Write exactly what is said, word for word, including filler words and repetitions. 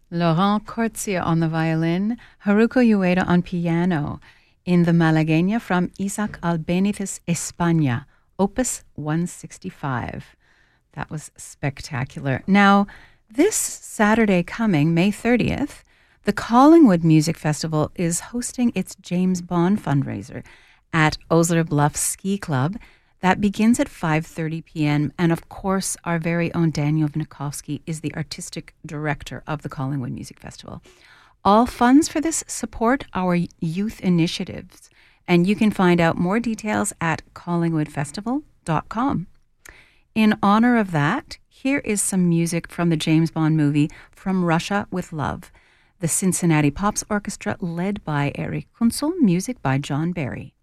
Laurent Cortzia on the violin, Haruko Ueda on piano, in the Malagueña from Isaac Albéniz, España, Opus one sixty-five. That was spectacular. Now, this Saturday coming, May thirtieth, the Collingwood Music Festival is hosting its James Bond fundraiser at Osler Bluff Ski Club. That begins at five thirty p.m. And of course, our very own Daniel Vinikovsky is the artistic director of the Collingwood Music Festival. All funds for this support our youth initiatives. And you can find out more details at collingwood festival dot com. In honor of that, here is some music from the James Bond movie From Russia with Love. The Cincinnati Pops Orchestra led by Eric Kunzel, music by John Barry.